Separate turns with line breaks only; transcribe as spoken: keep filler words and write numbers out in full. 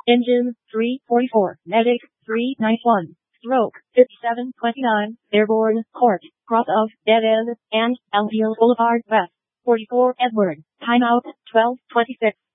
Engine, three forty-four. Medic, three ninety-one. Stroke, fifty-seven twenty-nine. Airborne, Court, cross of, Dead End, and Elmfield Boulevard West. forty-four Edward. Timeout, twelve twenty-six.